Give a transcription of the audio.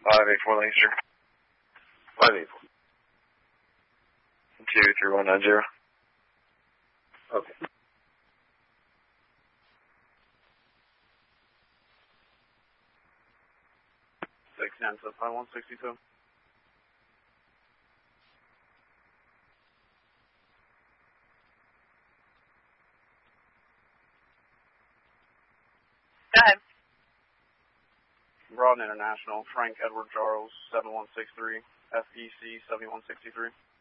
584 Lancaster. 584. 23190. Okay. 610 to 5162. Go ahead. Broad International, Frank Edward Charles, 7163, FEC 7163.